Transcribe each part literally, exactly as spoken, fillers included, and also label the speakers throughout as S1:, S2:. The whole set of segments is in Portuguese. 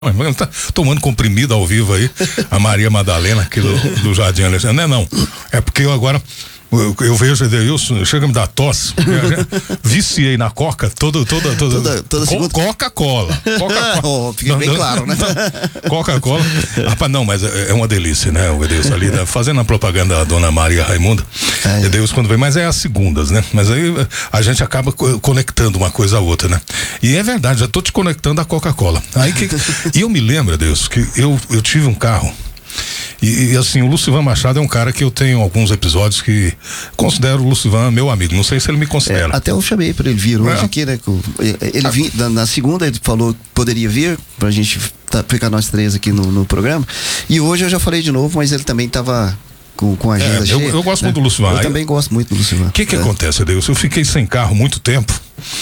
S1: Tá tomando comprimido ao vivo aí, a Maria Madalena aqui do, do Jardim Alexandre. Não é não, é porque eu agora eu, eu vejo Edeilson, chega a me dar tosse, viciei na Coca, toda, toda, toda,
S2: toda, toda
S1: co, Coca-Cola, Coca-Cola.
S2: Oh, fica bem claro, né?
S1: Coca-Cola, rapaz, não, mas é uma delícia, né, o Edeilson ali, né? Fazendo a propaganda da dona Maria Raimunda, é. Edeilson quando vem, mas é as segundas, né, mas aí a gente acaba conectando uma coisa a outra, né, e é verdade, já tô te conectando a Coca-Cola, aí que, e eu me lembro, Deus, que eu, eu tive um carro. E, e assim, o Lucivan Machado é um cara que eu tenho alguns episódios que considero o Lucivan meu amigo. Não sei se ele me considera.
S2: É, até eu chamei para ele vir hoje é. aqui, né? Ele
S1: ah.
S2: vim, na, na segunda ele falou que poderia vir pra gente tá, ficar nós três aqui no, no programa. E hoje eu já falei de novo, mas ele também tava com, com a agenda
S1: é,
S2: cheia.
S1: Eu, eu gosto
S2: né?
S1: muito do Lucivan.
S2: Eu
S1: Aí,
S2: também gosto muito do Lucivan.
S1: O que que
S2: é.
S1: acontece, Deus? Eu fiquei sem carro muito tempo.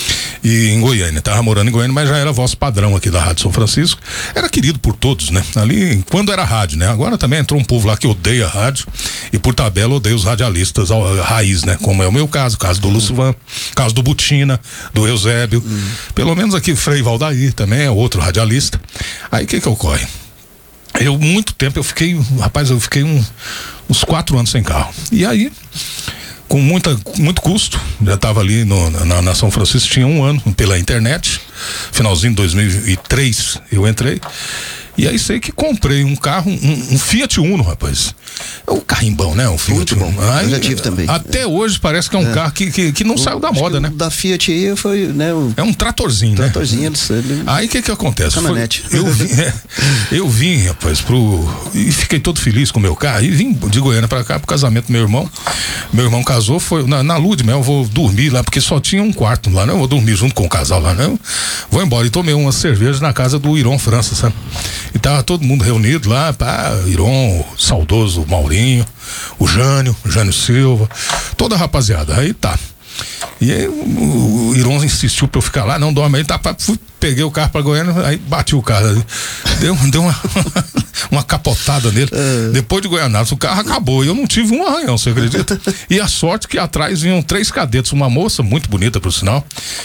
S1: E em Goiânia, tava morando em Goiânia, mas já era voz padrão aqui da Rádio São Francisco, era querido por todos, né? Ali, quando era rádio, né? Agora também entrou um povo lá que odeia a rádio e por tabela odeia os radialistas a raiz, né? Como é o meu caso, o caso do Lucivan, caso do Butina, do Eusébio, hum. pelo menos aqui Frei Valdair também é outro radialista. Aí o que que ocorre? Eu, muito tempo, eu fiquei, rapaz, eu fiquei um, uns quatro anos sem carro. E aí, com muita, muito custo, já estava ali no, na, na São Francisco, tinha um ano pela internet, finalzinho de dois mil e três eu entrei, e aí sei que comprei um carro, um, um Fiat Uno, rapaz. É um carrimbão, né? Um Fiat
S2: muito
S1: Uno.
S2: Bom.
S1: Aí,
S2: eu já tive também.
S1: Até é. hoje parece que é um é. carro que, que, que não o, saiu da moda, né?
S2: Da Fiat aí foi, né? O
S1: é um tratorzinho,
S2: tratorzinho,
S1: né?
S2: Tratorzinho.
S1: Aí o que que acontece?
S2: Foi,
S1: eu vim, é, eu vim, rapaz, pro... E fiquei todo feliz com o meu carro. E vim de Goiânia pra cá pro casamento do meu irmão. Meu irmão casou, foi na, na lua de mel, eu vou dormir lá, porque só tinha um quarto lá, né? Eu vou dormir junto com o casal lá, né? Vou embora e tomei uma cerveja na casa do Iron França, sabe? E tava todo mundo reunido lá, pá, Iron, o saudoso Maurinho, o Jânio, o Jânio Silva, toda a rapaziada. Aí tá. E aí o, o Iron insistiu pra eu ficar lá, não dorme aí, tá, pá, fui, peguei o carro pra Goiânia, aí bati o carro ali. Deu, deu uma, uma capotada nele. Uh. Depois de Goiânia, o carro acabou e eu não tive um arranhão, você acredita? E a sorte que atrás vinham três cadetes, uma moça muito bonita, por sinal.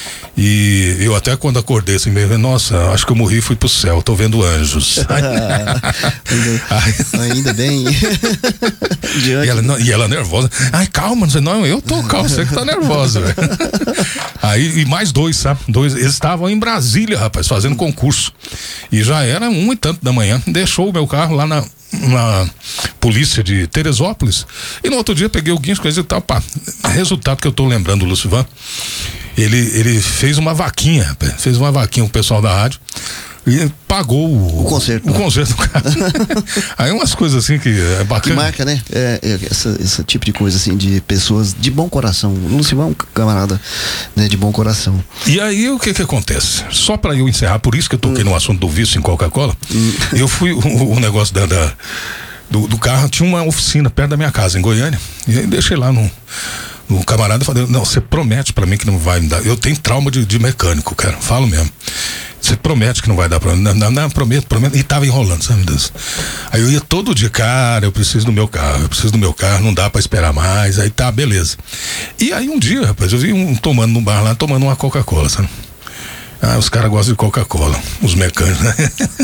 S1: E eu até quando acordei assim mesmo, nossa, acho que eu morri e fui pro céu, tô vendo anjos.
S2: Aí, ainda bem.
S1: e, ela, não, e ela nervosa. Ai, calma, não, eu tô calmo, você que tá nervosa, velho. Aí, e mais dois, sabe? Dois, eles estavam em Brasília, rapaz, fazendo concurso. E já era um e tanto da manhã. Deixou o meu carro lá na, na polícia de Teresópolis. E no outro dia peguei o guincho, coisa e tal, pá. Resultado que eu tô lembrando do Lucivan. Ele, ele fez uma vaquinha, rapaz, fez uma vaquinha com o pessoal da rádio e pagou o,
S2: o conserto.
S1: O conserto do carro. Aí umas coisas assim que é bacana.
S2: Que marca, né? É, é, essa, esse tipo de coisa assim, de pessoas de bom coração. O Lucivan é um camarada, né, de bom coração.
S1: E aí o que que acontece? Só pra eu encerrar, por isso que eu toquei hum. no assunto do vício em Coca-Cola, hum. eu fui, o, o negócio da, da do, do carro, tinha uma oficina perto da minha casa, em Goiânia, e aí deixei lá no O camarada falou, não, você promete pra mim que não vai me dar. Eu tenho trauma de, de mecânico, cara, falo mesmo. Você promete que não vai dar pra mim. Não, não, não, prometo, prometo. E tava enrolando, sabe, meu Deus. Aí eu ia todo dia, cara, eu preciso do meu carro, eu preciso do meu carro, não dá pra esperar mais. Aí tá, beleza. E aí um dia, rapaz, eu vi um tomando no bar lá, tomando uma Coca-Cola, sabe? Ah, os caras gostam de Coca-Cola, os mecânicos, né?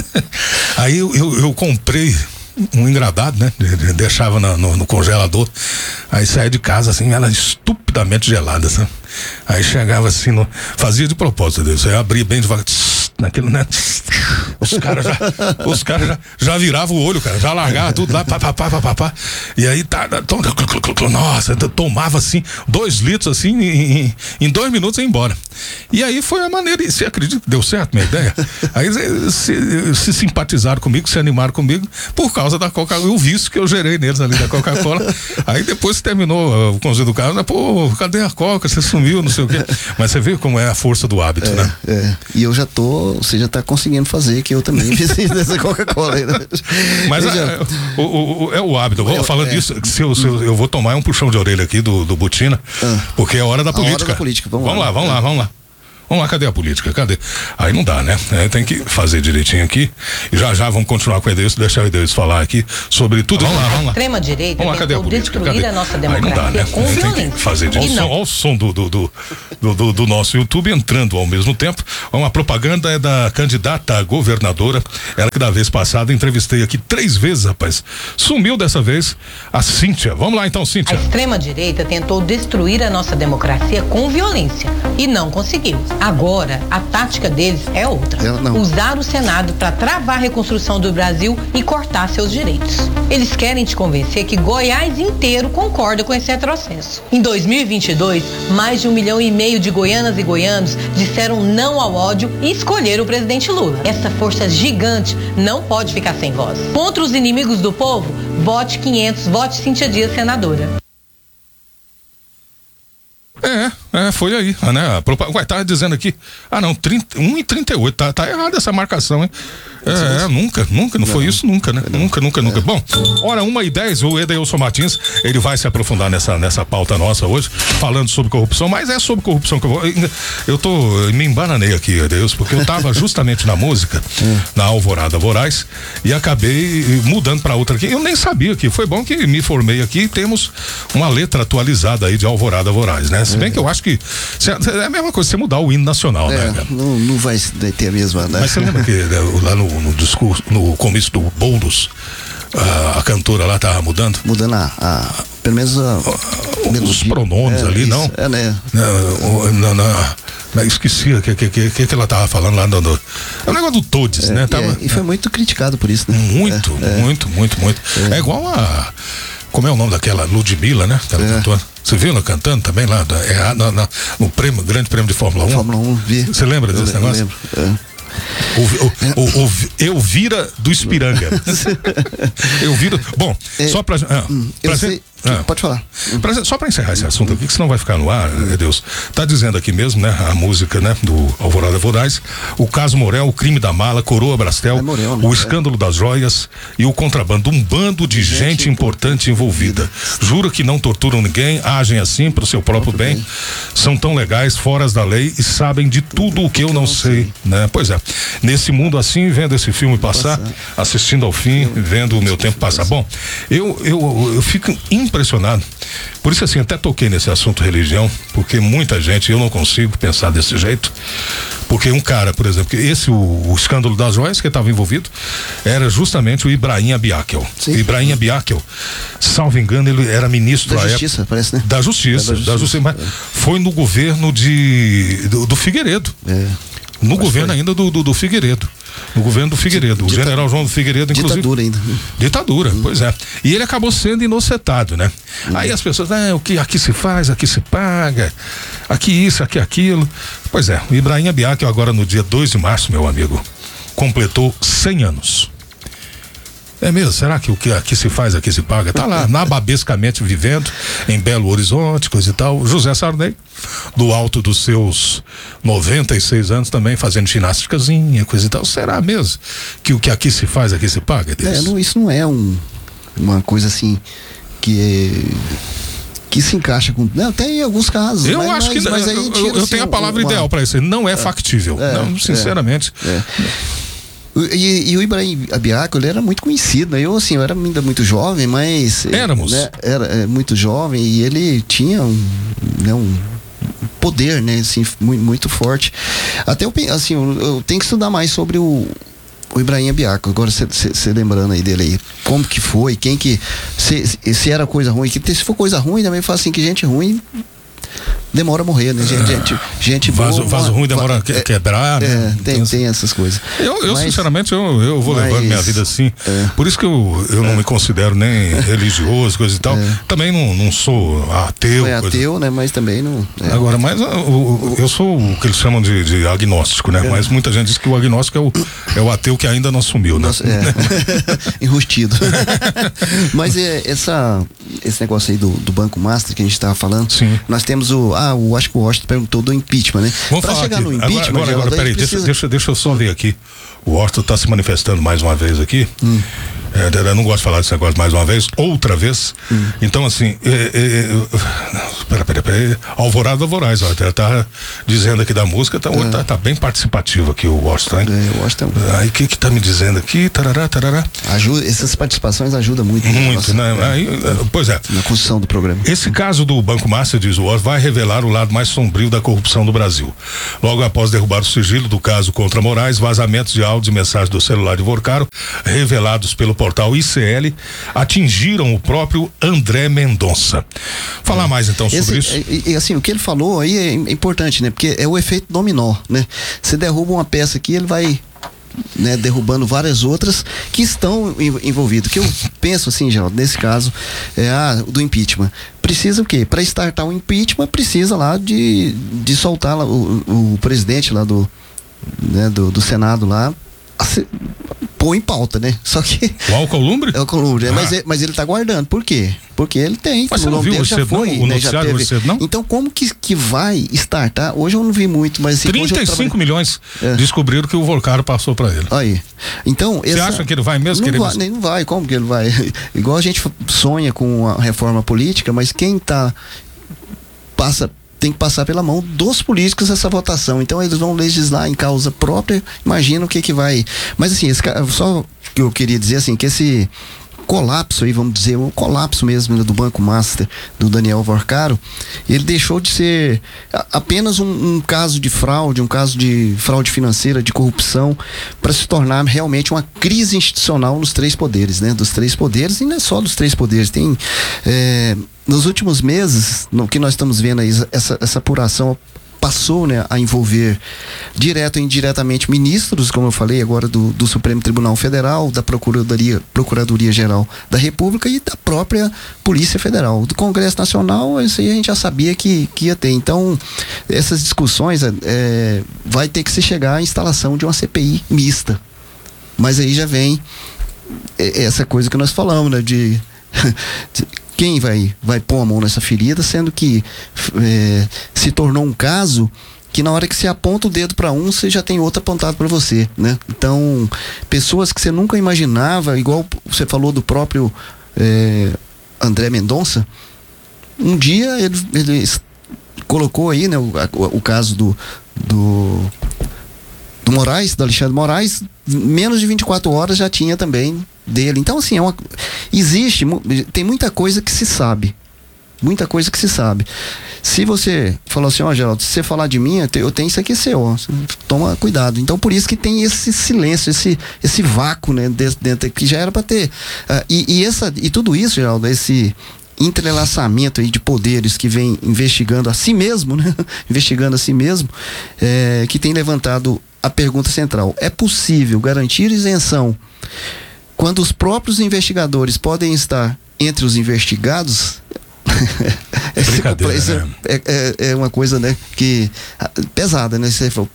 S1: Aí eu, eu, eu comprei um engradado, né? Deixava na, no, no congelador. Aí saía de casa assim, ela estupidamente gelada, sabe? Aí chegava assim, no, fazia de propósito, Deus. Aí abria bem devagar, tss, naquilo, né? Os caras já, os caras já, já viravam o olho, cara, já largava tudo lá, pá, pá, pá, pá, pá, pá. E aí tá, tom, nossa, tomava assim, dois litros assim, em, em dois minutos e ia embora. E aí foi a maneira, e você acredita que deu certo minha ideia? Aí se, se simpatizaram comigo, se animaram comigo, por causa da Coca-Cola, o vício que eu gerei neles ali da Coca-Cola. Aí depois que terminou o conselho do carro, né? Pô, cadê a Coca? Você sumiu, não sei o quê. Mas você vê como é a força do hábito,
S2: é,
S1: né?
S2: É. E eu já tô, você já tá conseguindo fazer, que eu também preciso dessa Coca-Cola aí, né?
S1: Mas é, é, o, o, é o hábito. Eu, falando é. disso, se eu, se eu, eu vou tomar um puxão de orelha aqui do, do Butina, ah. porque é hora da política.
S2: A hora da política. Vamos,
S1: vamos lá, lá, vamos é. lá, vamos lá. Vamos lá, cadê a política? Cadê? Aí não dá, né? É, tem que fazer direitinho aqui. E já já vamos continuar com o Edeilson, deixar o Edeilson falar aqui sobre tudo. Vamos lá, vamos lá.
S3: Extrema-direita
S1: vamos lá, cadê a política?
S3: destruir
S1: cadê?
S3: a nossa democracia
S1: Aí não dá, né?
S3: com
S1: tem
S3: violência.
S1: que fazer direitinho. Olha o som do, do, do, do, do, do nosso YouTube entrando ao mesmo tempo. Uma propaganda é da candidata a governadora. Ela que da vez passada entrevistei aqui três vezes, rapaz. Sumiu dessa vez a Cíntia. Vamos lá então, Cíntia.
S3: A extrema-direita tentou destruir a nossa democracia com violência e não conseguiu. Agora, a tática deles é outra. Usar o Senado para travar a reconstrução do Brasil e cortar seus direitos. Eles querem te convencer que Goiás inteiro concorda com esse retrocesso. Em dois mil e vinte e dois, mais de um milhão e meio de goianas e goianos disseram não ao ódio e escolheram o presidente Lula. Essa força gigante não pode ficar sem voz. Contra os inimigos do povo, vote quinhentos, vote Cíntia Dias, senadora.
S1: É, é, foi aí, né? A propa... Ué, tá dizendo aqui, ah não, trinta, um e trinta e oito, tá, tá errada essa marcação, hein? É, é, nunca, nunca, não, não foi isso nunca, né? Não. Nunca, nunca, nunca. É. Bom, hora uma e dez, o Edeilson Martins, ele vai se aprofundar nessa, nessa pauta nossa hoje, falando sobre corrupção, mas é sobre corrupção que eu vou, eu tô, me embananei aqui, Edeilson, porque eu tava justamente na música, na Alvorada Voraz, e acabei mudando pra outra aqui, eu nem sabia que, foi bom que me formei aqui e temos uma letra atualizada aí de Alvorada Voraz, né? Se bem é. que eu acho que é a mesma coisa, você mudar o hino nacional,
S2: é,
S1: né?
S2: Não, não vai ter a mesma, né?
S1: Mas você lembra que lá no No, discurso, no começo do Boulos, a, a cantora lá tava mudando?
S2: Mudando a, a pelo menos a,
S1: a, os pronomes é, ali, isso, não?
S2: É, né?
S1: Na, na, na, esqueci o que, que, que, que ela tava falando lá no, no, é o negócio do Todes, é, né? Tava,
S2: é, e foi muito criticado por isso, né?
S1: Muito, é, muito, é. muito, muito. É. é igual a, como é o nome daquela Ludmilla, né? Aquela é. cantora. Você viu ela cantando também lá? É, na, na, no prêmio, grande prêmio de Fórmula um?
S2: Fórmula um, vi.
S1: Você lembra desse
S2: eu,
S1: negócio?
S2: Eu lembro, é.
S1: O, o, o, o Elvira do Espiranga. Elvira. Bom, é, só pra. Ah,
S2: eu sei, ah, pode falar.
S1: Pra, só pra encerrar esse assunto aqui, que senão vai ficar no ar, meu Deus. Tá dizendo aqui mesmo, né? A música, né? Do Alvorada Voraz. O caso Morel, o crime da mala, Coroa Brastel, é Morel, né? O escândalo das joias e o contrabando. Um bando de gente, gente importante envolvida. Jura que não torturam ninguém, agem assim pro seu próprio bem. bem. São tão legais, foras da lei e sabem de tudo o que eu não sei, né? Pois é. Nesse mundo assim, vendo esse filme passar, assistindo ao fim, vendo o meu tempo passar. Bom, eu, eu, eu fico impressionado. Por isso, assim, até toquei nesse assunto religião, porque muita gente, eu não consigo pensar desse jeito. Porque um cara, por exemplo, esse, o, o escândalo das joias que estava envolvido, era justamente o Ibrahim Abiakel. Sim. Ibrahim Abiakel, salvo engano, ele era ministro
S2: da
S1: à
S2: Justiça, época, parece, né?
S1: Da Justiça, é da Justiça, da Justiça, mas é. foi no governo de, do, do Figueiredo. É. No Mas governo foi. ainda do, do, do Figueiredo. No governo do Figueiredo. Dita, o general João do Figueiredo, inclusive.
S2: Ditadura ainda.
S1: Ditadura, hum. pois é. E ele acabou sendo inocentado, né? Hum. Aí as pessoas, ah, o que aqui se faz, aqui se paga, aqui isso, aqui aquilo. Pois é, o Ibrahim Abiakel agora no dia dois de março, meu amigo, completou cem anos. É mesmo? Será que o que aqui se faz, aqui se paga? Tá lá, nababescamente vivendo em Belo Horizonte, coisa e tal. José Sarney, do alto dos seus noventa e seis anos também, fazendo ginástica,zinha, coisa e tal. Será mesmo que o que aqui se faz, aqui se paga?
S2: É, não, isso não é um, uma coisa assim que é... que se encaixa com... Não, tem alguns casos.
S1: Eu
S2: mas,
S1: acho
S2: mas,
S1: que...
S2: Mas
S1: eu,
S2: aí
S1: eu, eu tenho a palavra uma... ideal para isso. Não é, é factível. É, não, sinceramente.
S2: É, é. E, e o Ibrahim Abiakel, ele era muito conhecido, né? Eu, assim, eu era ainda muito jovem, mas...
S1: Éramos.
S2: Né, era é, muito jovem e ele tinha um, né, um poder, né? Assim, muito, muito forte. Até eu, assim, eu, eu tenho que estudar mais sobre o, o Ibrahim Abiakel. Agora, você lembrando aí dele aí, como que foi, quem que... Se, se era coisa ruim, que se for coisa ruim, também fala assim, que gente ruim... demora a morrer, né? Gente, gente, gente
S1: vaso,
S2: boa,
S1: vaso ruim demora a é, quebrar,
S2: é,
S1: né?
S2: tem, tem essas coisas.
S1: Eu, eu
S2: mas,
S1: sinceramente, eu, eu vou
S2: mas,
S1: levando minha vida assim. É, por isso que eu, eu não é, me considero nem é, religioso, coisa e tal. É, também não, não sou ateu.
S2: Não é ateu,
S1: coisa.
S2: né? Mas também não. É.
S1: Agora, mas eu, eu sou o que eles chamam de, de agnóstico, né? É. Mas muita gente diz que o agnóstico é o, é o ateu que ainda não assumiu, né?
S2: Nossa, é. Enrustido. Mas é, essa, esse negócio aí do, do Banco Master que a gente estava falando,
S1: sim,
S2: nós temos o. Ah, o acho que o Washington perguntou do impeachment, né?
S1: Vamos pra falar chegar aqui. no impeachment. Agora, agora, agora peraí, precisa... deixa, deixa, deixa eu só ver aqui. O Washington está se manifestando mais uma vez aqui. Hum. É, É, eu não gosto de falar desse negócio mais uma vez, outra vez. Hum. Então, assim, é, é, pera, pera, pera, Alvorada Voraz, ó, tá, tá dizendo aqui da música, tá, é. tá, tá bem participativo aqui o Washington.
S2: É, o Washington.
S1: Aí o que que tá me dizendo aqui? Tarará, tarará.
S2: Ajuda, essas participações ajudam muito.
S1: Muito, nossa, né? É. Aí, pois é.
S2: Na construção do programa.
S1: Esse caso do Banco Master, diz o Washington, vai revelar o lado mais sombrio da corrupção do Brasil. Logo após derrubar o sigilo do caso contra Moraes, vazamentos de áudios e mensagens do celular de Vorcaro, revelados pelo portal I C L, atingiram o próprio André Mendonça. Falar é. mais então sobre
S2: Esse,
S1: isso?
S2: E, e assim, o que ele falou aí é importante, né? Porque é o efeito dominó, né? Você derruba uma peça aqui, ele vai, né, derrubando várias outras que estão envolvidas. O que eu penso assim, Geraldo, nesse caso, é a do impeachment. Precisa o quê? Para startar o impeachment, precisa lá de, de soltar lá o, o presidente lá do, né, do, do Senado lá, põe em pauta, né? Só que...
S1: O Alcolumbre?
S2: É o Alcolumbre,
S1: ah.
S2: mas, mas ele tá guardando. Por quê? Porque ele tem.
S1: Mas você não viu
S2: já foi,
S1: não? O
S2: né? Já teve.
S1: Você não?
S2: Então, como que, que vai startar? Hoje eu não vi muito, mas... Assim,
S1: trinta e cinco
S2: trabalhei...
S1: milhões
S2: é.
S1: descobriram que o Vorcaro passou para ele.
S2: Aí. Então...
S1: Você essa... acha que ele vai mesmo?
S2: Não,
S1: querer...
S2: vai, nem não vai. Como que ele vai? Igual a gente sonha com a reforma política, mas quem tá... Passa... tem que passar pela mão dos políticos essa votação. Então eles vão legislar em causa própria. Imagina o que que vai... Mas assim, esse, só que eu queria dizer assim, que esse colapso aí, vamos dizer, um colapso mesmo, né, do Banco Master, do Daniel Vorcaro, ele deixou de ser apenas um, um caso de fraude, um caso de fraude financeira, de corrupção, para se tornar realmente uma crise institucional nos três poderes, né? Dos três poderes, e não é só dos três poderes, tem... É, nos últimos meses, no que nós estamos vendo aí, essa, essa apuração passou, né, a envolver direto e indiretamente ministros, como eu falei agora, do, do Supremo Tribunal Federal, da Procuradoria, Procuradoria Geral da República e da própria Polícia Federal. Do Congresso Nacional, isso aí a gente já sabia que, que ia ter. Então, essas discussões é, vai ter que se chegar à instalação de uma C P I mista. Mas aí já vem essa coisa que nós falamos, né, de... Quem vai, vai pôr a mão nessa ferida, sendo que é, se tornou um caso que na hora que você aponta o dedo para um, você já tem outro apontado para você, né? Então, pessoas que você nunca imaginava, igual você falou do próprio é, André Mendonça, um dia ele, ele colocou aí, né, o, o, o caso do, do do Moraes, do Alexandre Moraes, menos de vinte e quatro horas já tinha também dele. Então, assim, é uma, existe, tem muita coisa que se sabe. Muita coisa que se sabe. Se você falou assim, ó, Geraldo, se você falar de mim, eu tenho isso aqui seu, ó, toma cuidado. Então, por isso que tem esse silêncio, esse, esse vácuo, né, dentro, dentro que já era para ter. Uh, e, e, essa, e tudo isso, Geraldo, esse entrelaçamento aí de poderes que vem investigando a si mesmo, né? investigando a si mesmo, é, que tem levantado a pergunta central: é possível garantir isenção quando os próprios investigadores podem estar entre os investigados?
S1: É brincadeira,
S2: é,
S1: né?
S2: é, é, é uma coisa, né, que pesada, né? Você falou,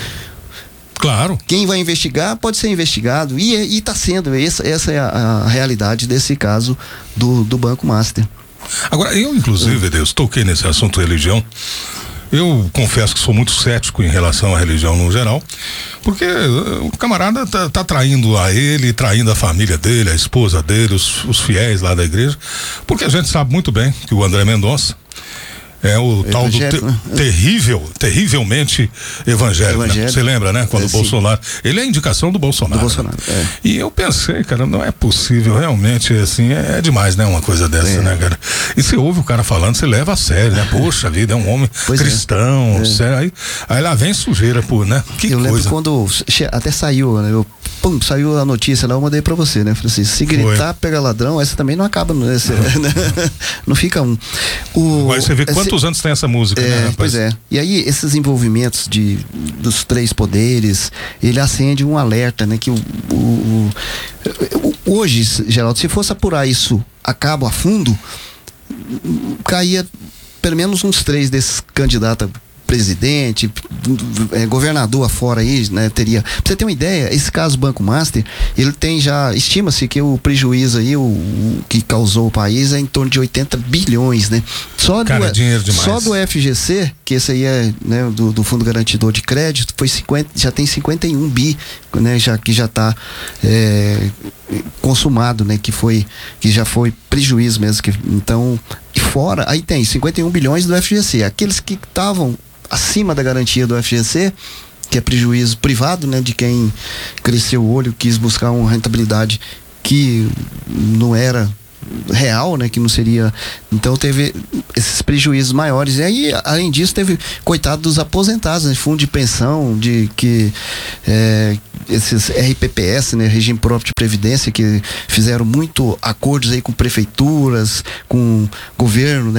S1: claro.
S2: Quem vai investigar pode ser investigado, e está sendo, essa, essa é a, a realidade desse caso do, do Banco Master.
S1: Agora, eu inclusive, Deus, toquei nesse assunto religião. Eu confesso que sou muito cético em relação à religião no geral, porque o camarada tá, tá traindo a ele, traindo a família dele, a esposa dele, os, os fiéis lá da igreja, porque a gente sabe muito bem que o André Mendonça é o tal do te, né? terrível, terrivelmente evangélico. Né? Você lembra, né? Quando é, o Bolsonaro... Ele é a indicação do Bolsonaro.
S2: Do Bolsonaro,
S1: né?
S2: é.
S1: E eu pensei, cara, não é possível, realmente, assim, é, é demais, né? Uma coisa dessa, é. né, cara? E você ouve o cara falando, você leva a sério, né? Poxa vida, é um homem pois cristão, é. sério. Aí, aí lá vem sujeira, pô, né? Que
S2: eu
S1: coisa.
S2: lembro quando até saiu, né? Eu, pum, saiu a notícia lá, eu mandei pra você, né? Falei assim, se gritar, Foi. pega ladrão, essa também não acaba, né? Esse, né? Não fica um. O,
S1: Mas você vê quantos esse, anos tem essa música,
S2: é,
S1: né, rapaz?
S2: Pois é. E aí, esses envolvimentos de, dos três poderes, ele acende um alerta, né? Que o, o, o hoje, Geraldo, se fosse apurar isso a cabo, a fundo, caía pelo menos uns três desses candidatos presidente, é, governador afora aí, né, teria. Pra você ter uma ideia, esse caso Banco Master, ele tem já, estima-se que o prejuízo aí, o, o que causou o país é em torno de oitenta bilhões, né? Só
S1: Cara,
S2: do,
S1: dinheiro demais.
S2: Só do F G C, que esse aí é, né, do, do Fundo Garantidor de Crédito, foi cinquenta, já tem cinquenta e um bi, né, já, que já tá é, consumado, né? Que foi, que já foi prejuízo mesmo. Que, então, e fora, aí tem cinquenta e um bilhões do F G C. Aqueles que estavam acima da garantia do F G C, que é prejuízo privado, né? De quem cresceu o olho, quis buscar uma rentabilidade que não era real, né, que não seria, então teve esses prejuízos maiores, e aí além disso teve, coitado dos aposentados, né, fundo de pensão, de que é, esses R P P S, né, regime próprio de previdência, que fizeram muito acordos aí com prefeituras, com governo, né,